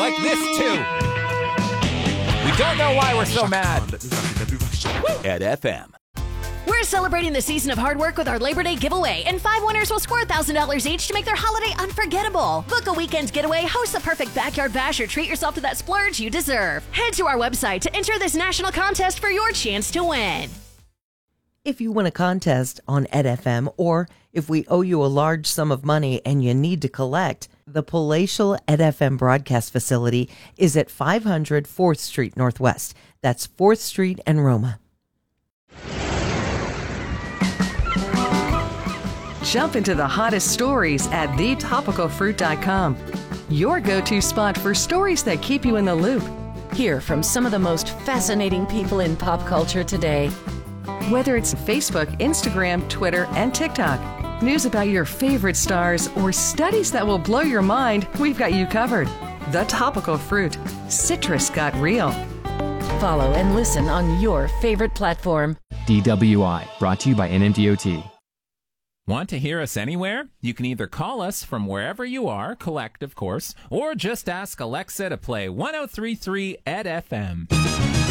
like this too. We don't know why we're so mad. At FM. We're celebrating the season of hard work with our Labor Day giveaway, and 5 winners will score $1,000 each to make their holiday unforgettable. Book a weekend getaway, host the perfect backyard bash, or treat yourself to that splurge you deserve. Head to our website to enter this national contest for your chance to win. If you win a contest on EdFM, or if we owe you a large sum of money and you need to collect, the Palatial EdFM broadcast facility is at 500 4th Street Northwest. That's 4th Street and Roma. Jump into the hottest stories at thetopicalfruit.com. Your go-to spot for stories that keep you in the loop. Hear from some of the most fascinating people in pop culture today. Whether it's Facebook, Instagram, Twitter, and TikTok, news about your favorite stars, or studies that will blow your mind, we've got you covered. The Topical Fruit. Citrus got real. Follow and listen on your favorite platform. DWI, brought to you by NMDOT. Want to hear us anywhere? You can either call us from wherever you are, collect, of course, or just ask Alexa to play 103.3 at FM.